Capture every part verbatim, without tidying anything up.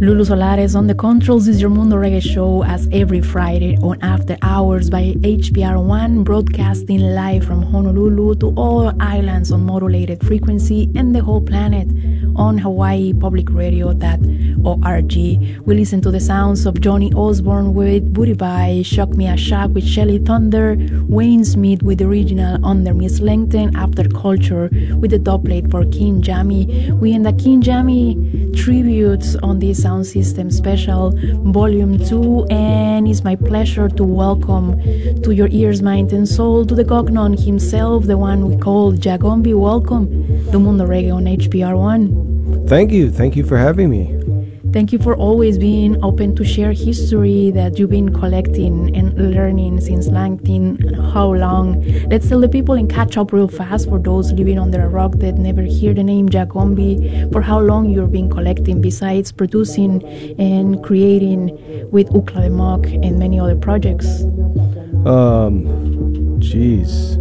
Lulu Solares on the controls. Is your Mundo Reggae show as every Friday on After Hours by H P R one, broadcasting live from Honolulu to all islands on modulated frequency and the whole planet on Hawaii Public Radio dot org. We listen to the sounds of Johnny Osborne with Booty Bye, Shock Me a Shock with Shelly Thunder, Wayne Smith with the original Under Miss Langton, After Culture with the dubplate for King Jammy. We end the King Jammy tributes on this sound system special volume two, and it's my pleasure to welcome to your ears, mind and soul, to the Gognon himself, the one we call Jagombi. Welcome to Mundo Reggae on H P R one. Thank you. Thank you for having me. Thank you for always being open to share history that you've been collecting and learning since nineteen. How long? Let's tell the people and catch up real fast for those living under a rock that never hear the name Jagombi. For how long you've been collecting besides producing and creating with Ukla the Mock and many other projects? Um, jeez.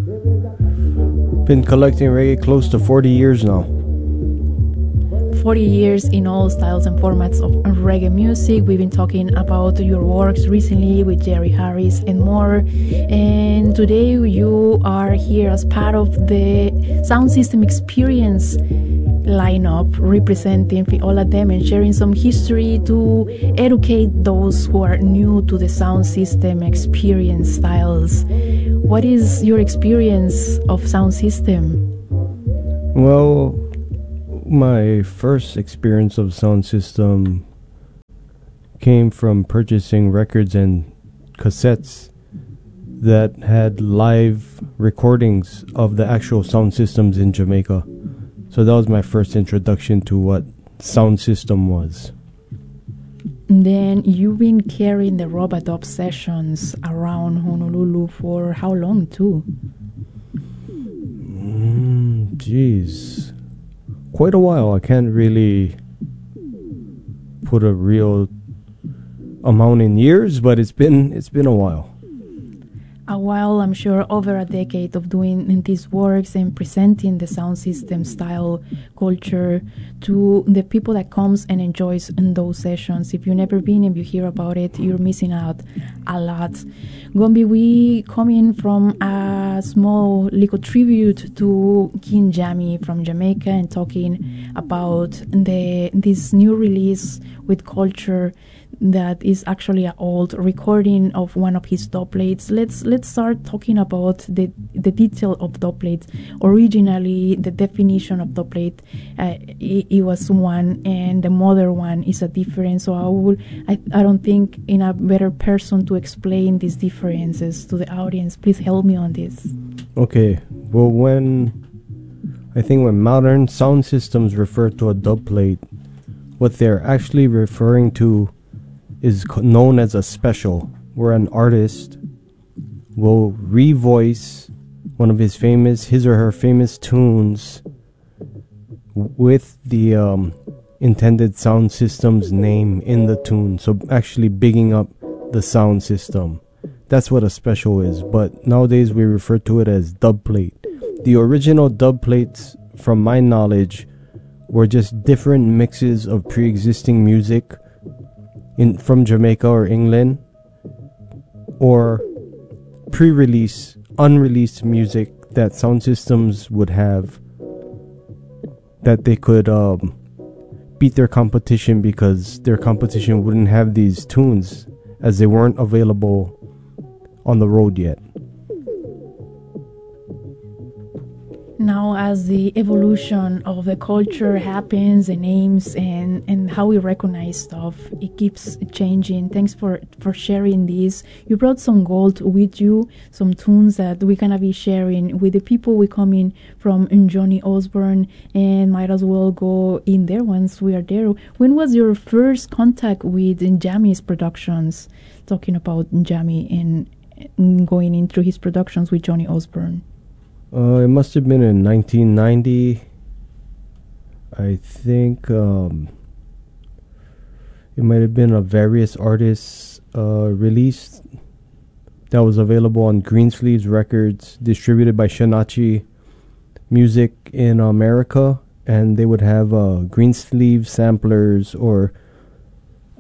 Been collecting reggae close to forty years now. forty years in all styles and formats of reggae music. We've been talking about your works recently with Jerry Harris and more. And today you are here as part of the Sound System Experience lineup, representing all of them and sharing some history to educate those who are new to the Sound System Experience styles. What is your experience of Sound System? Well, my first experience of sound system came from purchasing records and cassettes that had live recordings of the actual sound systems in Jamaica. So that was my first introduction to what sound system was. Then you've been carrying the Robadop sessions around Honolulu for how long too? Mm, jeez. Quite a while. I can't really put a real amount in years, but it's been it's been a while. A while, I'm sure, over a decade of doing these works and presenting the sound system style culture to the people that comes and enjoys in those sessions. If you've never been and you hear about it, you're missing out a lot. Gombi, we coming from a small little tribute to King Jammy from Jamaica and talking about the this new release with Culture that is actually an old recording of one of his dubplates. Let's let's start talking about the the detail of dubplates. Originally, the definition of dubplate, uh, it, it was one, and the modern one is a different. So I will I, I don't think in a better person to explain these differences to the audience. Please help me on this. Okay. Well, when I think when modern sound systems refer to a dubplate, what they're actually referring to is known as a special, where an artist will revoice one of his famous, his or her famous tunes with the um, intended sound system's name in the tune. So actually bigging up the sound system. That's what a special is. But nowadays we refer to it as dubplate. The original dubplates, from my knowledge, were just different mixes of pre-existing music in from Jamaica or England, or pre-release, unreleased music that sound systems would have that they could um, beat their competition, because their competition wouldn't have these tunes as they weren't available on the road yet. Now, as the evolution of the culture happens, the names and, and how we recognize stuff, it keeps changing. Thanks for, for sharing this. You brought some gold with you, some tunes that we're going to be sharing with the people we coming from Johnny Osborne, and might as well go in there once we are there. When was your first contact with Jammy's productions, talking about Jammy and going into his productions with Johnny Osborne? Uh, it must have been in nineteen ninety. I think um, it might have been a various artists uh, release that was available on Greensleeves Records, distributed by Shanachi Music in America, and they would have uh, Greensleeve samplers or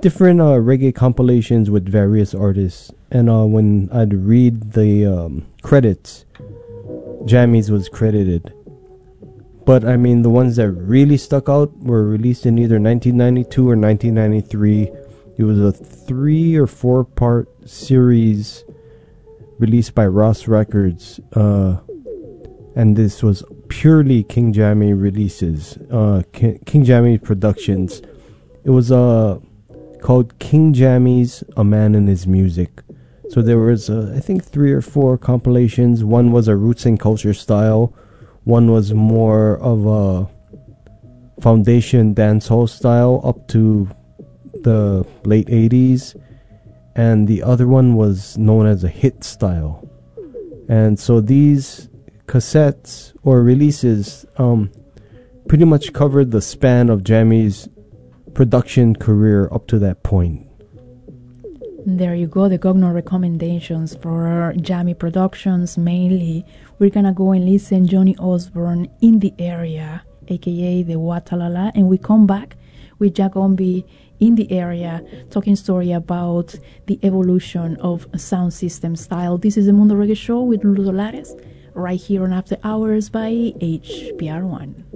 different uh, reggae compilations with various artists. And uh, when I'd read the um, credits, Jammys was credited. But I mean, the ones that really stuck out were released in either nineteen ninety-two or nineteen ninety-three. It was a three or four part series released by Ross Records. Uh, and this was purely King Jammy releases, uh, King, King Jammy Productions. It was uh, called King Jammy's A Man and His Music. So there was, uh, I think, three or four compilations. One was a Roots and Culture style. One was more of a foundation dancehall style up to the late eighties. And the other one was known as a hit style. And so these cassettes or releases um, pretty much covered the span of Jammy's production career up to that point. There you go, the Gogno recommendations for Jammy Productions mainly. We're gonna go and listen Johnny Osborne In the Area, aka the Watalala, and we come back with Jagombi In the Area, talking story about the evolution of sound system style. This is the Mundo Reggae Show with Lulu Dolares, right here on After Hours by H P R one.